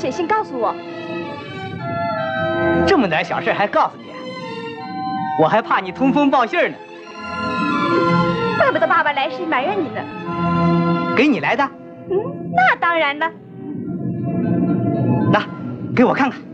写信告诉我。 这么点小事还告诉你？我还怕你通风报信呢。 怪不得爸爸来时埋怨你呢。 给你来的？ 那当然了。 那，给我看看。